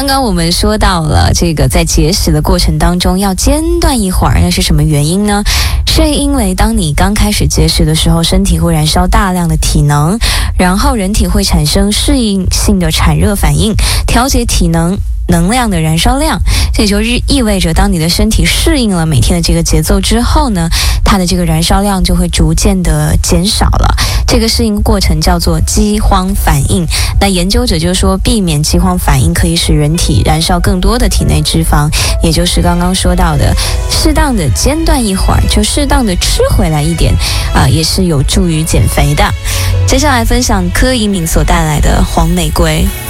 刚刚我们说到了这个在节食的过程当中要间断一会儿，那是什么原因呢？是因为当你刚开始节食的时候，身体会燃烧大量的体能，然后人体会产生适应性的产热反应，调节体能量的燃烧量，这就意味着当你的身体适应了每天的这个节奏之后呢，它的这个燃烧量就会逐渐的减少了。这个适应过程叫做饥荒反应。那研究者就说，避免饥荒反应可以使人体燃烧更多的体内脂肪，也就是刚刚说到的适当的间断一会儿，就适当的吃回来一点也是有助于减肥的。接下来分享柯以敏所带来的黄玫瑰。